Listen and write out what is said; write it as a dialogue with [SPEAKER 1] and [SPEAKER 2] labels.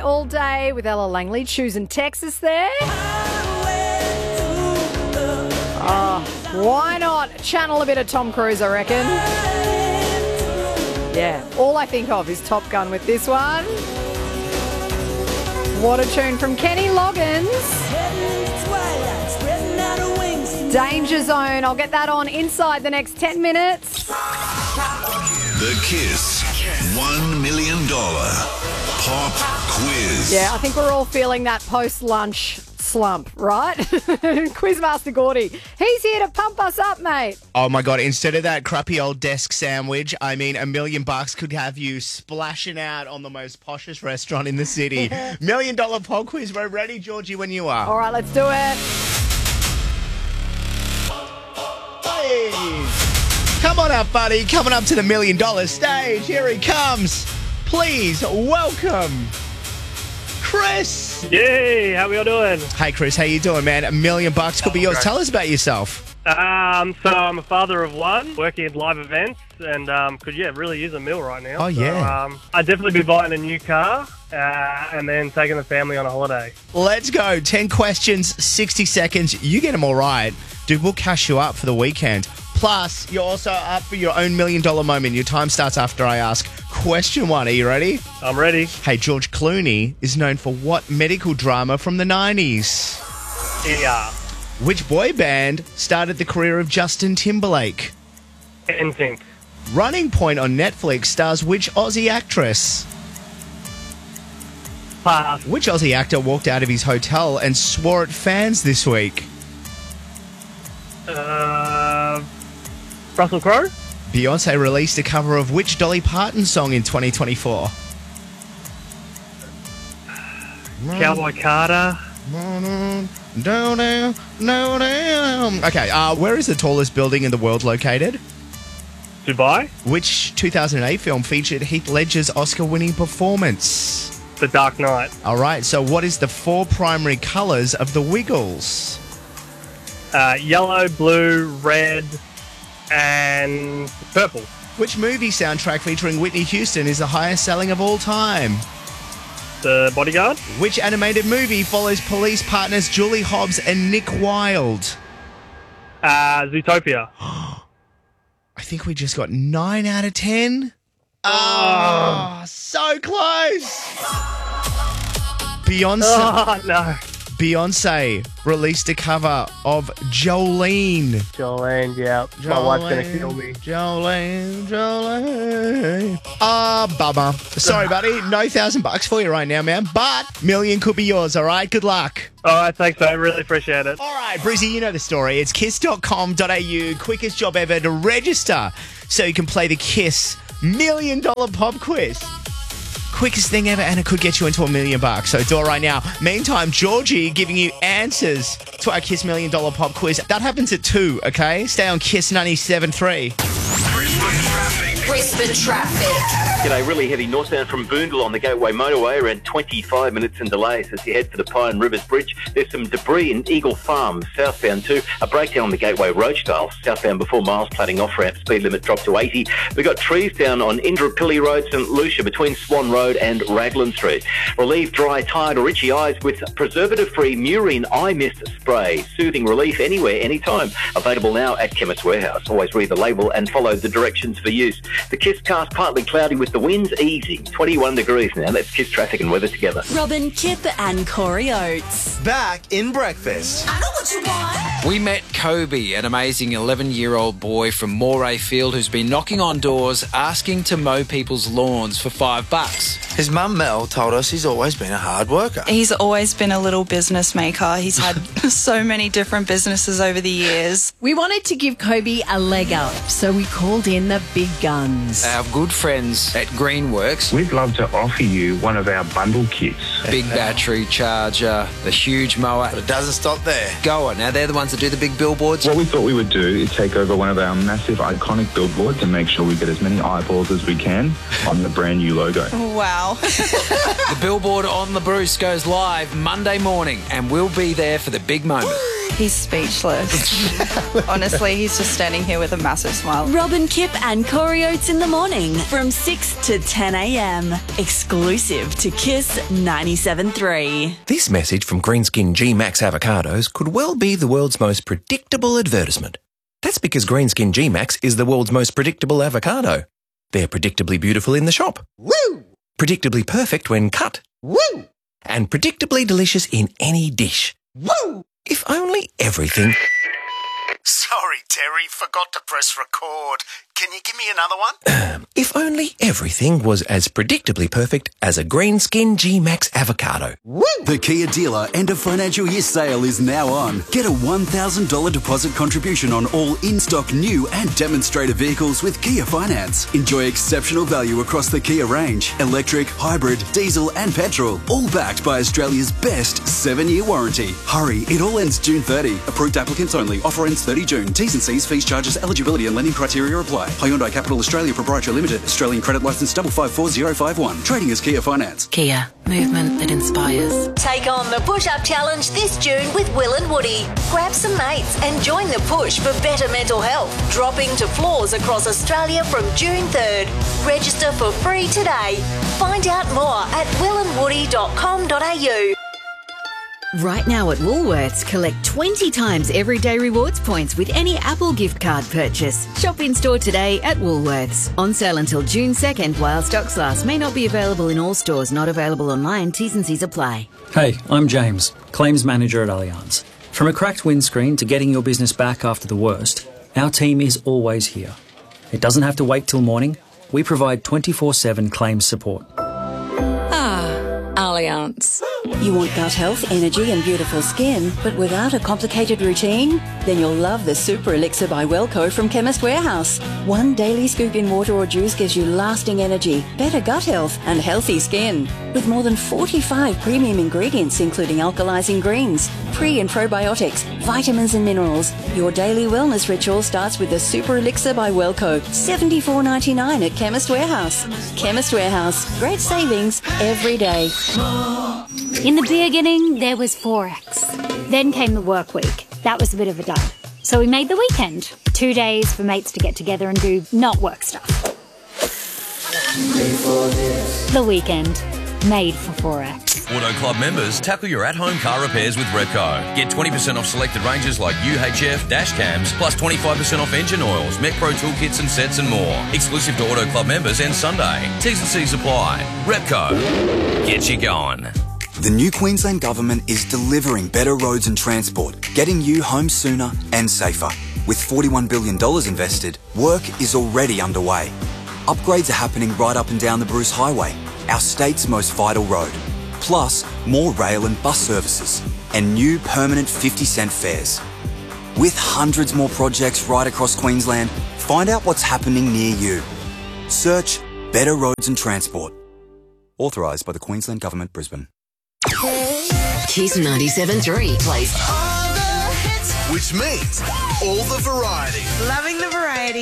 [SPEAKER 1] all day with Ella Langley choosing Texas there. Why not channel a bit of Tom Cruise, I reckon? Yeah, all I think of is Top Gun with this one. What a tune from Kenny Loggins. Danger Zone. I'll get that on inside the next 10 minutes.
[SPEAKER 2] The Kiss $1 million pop quiz.
[SPEAKER 1] Yeah, I think we're all feeling that post-lunch slump, right? Quizmaster Gordy, he's here to pump us up, mate.
[SPEAKER 3] Oh my God, instead of that crappy old desk sandwich, I mean, $1 million could have you splashing out on the most poshest restaurant in the city. $1 million pop quiz. We're ready, Georgie, when you are.
[SPEAKER 1] All right, let's do it.
[SPEAKER 3] Hey. Come on up, buddy. Coming up to the $1 million stage. Here he comes. Please welcome Chris.
[SPEAKER 4] Yay, how we all doing?
[SPEAKER 3] Hey, Chris, how you doing, man? $1 million could be yours. Tell us about yourself.
[SPEAKER 4] So I'm a father of one, working in live events, and could really use a meal right now.
[SPEAKER 3] Oh, yeah.
[SPEAKER 4] So, I'd definitely be buying a new car and then taking the family on a holiday.
[SPEAKER 3] Let's go. 10 questions, 60 seconds. You get them all right. Dude, we'll cash you up for the weekend. Plus, you're also up for your own $1 million moment. Your time starts after I ask question 1. Are you ready?
[SPEAKER 4] I'm ready.
[SPEAKER 3] Hey, George Clooney is known for what medical drama from the 90s?
[SPEAKER 4] Yeah.
[SPEAKER 3] Which boy band started the career of Justin Timberlake?
[SPEAKER 4] NSYNC.
[SPEAKER 3] Running Point on Netflix stars which Aussie actress?
[SPEAKER 4] Pass.
[SPEAKER 3] Which Aussie actor walked out of his hotel and swore at fans this week?
[SPEAKER 4] Russell Crowe.
[SPEAKER 3] Beyonce released a cover of which Dolly Parton song in 2024?
[SPEAKER 4] Cowboy Carter.
[SPEAKER 3] Okay, where is the tallest building in the world located?
[SPEAKER 4] Dubai.
[SPEAKER 3] Which 2008 film featured Heath Ledger's Oscar-winning performance?
[SPEAKER 4] The Dark Knight.
[SPEAKER 3] All right, so what is the 4 primary colours of the Wiggles?
[SPEAKER 4] Yellow, blue, red, and purple.
[SPEAKER 3] Which movie soundtrack featuring Whitney Houston is the highest selling of all time?
[SPEAKER 4] The Bodyguard.
[SPEAKER 3] Which animated movie follows police partners Julie Hobbs and Nick Wilde?
[SPEAKER 4] Zootopia.
[SPEAKER 3] I think we just got 9 out of 10. Oh, so close. Beyonce.
[SPEAKER 4] Oh, no.
[SPEAKER 3] Beyonce released a cover of Jolene.
[SPEAKER 4] Jolene, yeah. My wife's going to kill me.
[SPEAKER 3] Jolene. Bummer. Sorry, buddy. No $1,000 for you right now, man. But $1 million could be yours, all right? Good luck.
[SPEAKER 4] All right, thanks, mate. Really appreciate it.
[SPEAKER 3] All right, Brizzy, you know the story. It's kiss.com.au. Quickest job ever to register so you can play the Kiss $1 million pop quiz. Quickest thing ever, and it could get you into $1 million. So do it right now. Meantime, Georgie giving you answers to our Kiss $1 million pop quiz. That happens at 2, okay? Stay on Kiss 97.3.
[SPEAKER 5] Brisbane traffic.
[SPEAKER 6] G'day, really heavy northbound from Boondall on the Gateway Motorway, around 25 minutes in delays as you head for the Pine Rivers Bridge. There's some debris in Eagle Farm, southbound too. A breakdown on the Gateway Roachdale, southbound before Miles Plating off-ramp, speed limit dropped to 80. We've got trees down on Indooroopilly Road, St Lucia, between Swan Road and Raglan Street. Relieve dry, tired or itchy eyes with preservative-free Murine Eye Mist Spray. Soothing relief anywhere, anytime. Available now at Chemist Warehouse. Always read the label and follow the directions for use. The Kiss cast partly cloudy with the winds easing. 21 degrees now. Let's Kiss traffic and weather together.
[SPEAKER 5] Robin, Kip and Corey Oates.
[SPEAKER 7] Back in breakfast.
[SPEAKER 5] I know what you want.
[SPEAKER 8] We met Kobe, an amazing 11-year-old boy from Moray Field who's been knocking on doors asking to mow people's lawns for $5.
[SPEAKER 7] His mum Mel told us he's always been a hard worker.
[SPEAKER 9] He's always been a little business maker. He's had so many different businesses over the years.
[SPEAKER 10] We wanted to give Kobe a leg up, so we called in the big guns.
[SPEAKER 8] Our good friends at Greenworks.
[SPEAKER 11] We'd love to offer you one of our bundle kits.
[SPEAKER 8] Big battery charger, the huge mower.
[SPEAKER 7] But it doesn't stop there.
[SPEAKER 8] Goer. Now, they're the ones that do the big billboards.
[SPEAKER 11] What we thought we would do is take over one of our massive iconic billboards and make sure we get as many eyeballs as we can on the brand new logo.
[SPEAKER 9] Wow.
[SPEAKER 8] The billboard on the Bruce goes live Monday morning and we'll be there for the big moment.
[SPEAKER 9] He's speechless. Honestly, he's just standing here with a massive smile.
[SPEAKER 5] Robin Kip and Corey Oates in the morning from 6 to 10 a.m. Exclusive to Kiss 97.3.
[SPEAKER 12] This message from Greenskin G-Max avocados could well be the world's most predictable advertisement. That's because Greenskin G-Max is the world's most predictable avocado. They're predictably beautiful in the shop. Woo! Predictably perfect when cut. Woo! And predictably delicious in any dish. Woo! If only everything...
[SPEAKER 13] Sorry, Terry, forgot to press record. Can you give me another one?
[SPEAKER 12] If only everything was as predictably perfect as a Greenskin G-Max avocado.
[SPEAKER 14] Woo! The Kia dealer end of financial year sale is now on. Get a $1,000 deposit contribution on all in-stock new and demonstrator vehicles with Kia Finance. Enjoy exceptional value across the Kia range. Electric, hybrid, diesel and petrol. All backed by Australia's best 7-year warranty. Hurry, it all ends June 30. Approved applicants only. Offer ends 30 June. T's and C's, fees, charges, eligibility and lending criteria apply. Hyundai Capital Australia Proprietary Limited. Australian credit licence 554051. Trading as Kia Finance.
[SPEAKER 15] Kia. Movement that inspires.
[SPEAKER 16] Take on the push-up challenge this June with Will and Woody. Grab some mates and join the push for better mental health. Dropping to floors across Australia from June 3rd. Register for free today. Find out more at willandwoody.com.au.
[SPEAKER 10] Right now at Woolworths, collect 20 times everyday rewards points with any Apple gift card purchase. Shop in store today at Woolworths. On sale until June 2nd while stocks last. May not be available in all stores, not available online. T's and C's apply.
[SPEAKER 17] Hey, I'm James, Claims Manager at Allianz. From a cracked windscreen to getting your business back after the worst, our team is always here. It doesn't have to wait till morning. We provide 24/7 claims support.
[SPEAKER 18] Allianz. You want gut health, energy and beautiful skin, but without a complicated routine? Then you'll love the Super Elixir by Wellco from Chemist Warehouse. One daily scoop in water or juice gives you lasting energy, better gut health and healthy skin. With more than 45 premium ingredients including alkalizing greens, pre and probiotics, vitamins and minerals, your daily wellness ritual starts with the Super Elixir by Wellco. $74.99 at Chemist Warehouse. Chemist Warehouse. Great savings every day.
[SPEAKER 19] In the beginning, there was Forex. Then came the work week. That was a bit of a dud. So we made the weekend. 2 days for mates to get together and do not work stuff. The weekend. Made for Forex.
[SPEAKER 20] Auto Club members, tackle your at-home car repairs with Repco. Get 20% off selected ranges like UHF, dash cams, plus 25% off engine oils, MetPro toolkits and sets and more. Exclusive to Auto Club members and Sunday. T's and C's apply. Repco. Get you going.
[SPEAKER 21] The new Queensland Government is delivering better roads and transport, getting you home sooner and safer. With $41 billion invested, work is already underway. Upgrades are happening right up and down the Bruce Highway, our state's most vital road. Plus, more rail and bus services, and new permanent 50-cent fares. With hundreds more projects right across Queensland, find out what's happening near you. Search Better Roads and Transport. Authorised by the Queensland Government, Brisbane.
[SPEAKER 15] Kiss 97.3 plays
[SPEAKER 13] Which means all the variety.
[SPEAKER 22] Loving the variety.